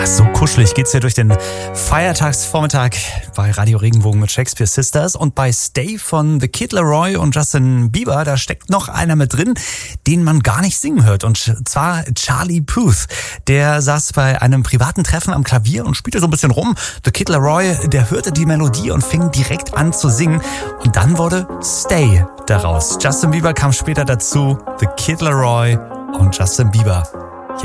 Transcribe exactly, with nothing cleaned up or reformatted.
So kuschelig geht's hier durch den Feiertagsvormittag bei Radio Regenbogen mit Shakespeare Sisters und bei Stay von The Kid Laroi und Justin Bieber. Da steckt noch einer mit drin, den man gar nicht singen hört, und zwar Charlie Puth. Der saß bei einem privaten Treffen am Klavier und spielte so ein bisschen rum. The Kid Laroi, der hörte die Melodie und fing direkt an zu singen, und dann wurde Stay daraus. Justin Bieber kam später dazu. The Kid Laroi und Justin Bieber.